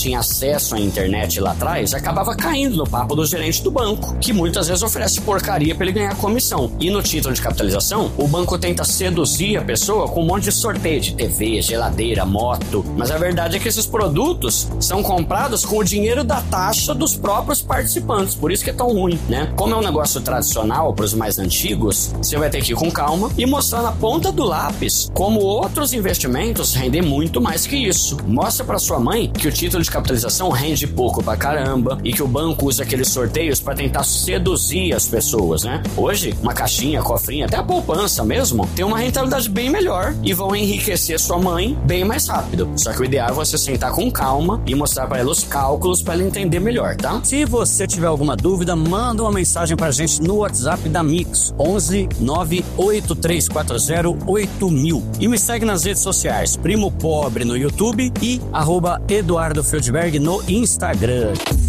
tinha acesso à internet lá atrás acabava caindo no papo do gerente do banco, que muitas vezes oferece porcaria para ele ganhar comissão. E no título de capitalização, o banco tenta seduzir a pessoa com um monte de sorteio de TV, geladeira, moto. Mas a verdade é que esses produtos são comprados com o dinheiro da taxa dos próprios participantes. Por isso que é tão ruim, né? Como é um negócio tradicional para os mais antigos, você vai ter que ir com calma e mostrar na ponta do lápis como outros investimentos rendem muito mais que isso. Mostra para sua mãe que o título de capitalização rende pouco pra caramba e que o banco usa aqueles sorteios para tentar seduzir as pessoas, né? Hoje, uma caixinha, cofrinha, até a poupança mesmo, tem uma rentabilidade bem melhor e vão enriquecer sua mãe bem mais rápido. Só que o ideal é você sentar com calma e mostrar para ela os cálculos para ela entender melhor, tá? Se você tiver alguma dúvida, manda uma mensagem pra gente no WhatsApp da Mix, 11 98340 8000. E me segue nas redes sociais, Primo Pobre no YouTube e @EduardoFeldberg no Instagram.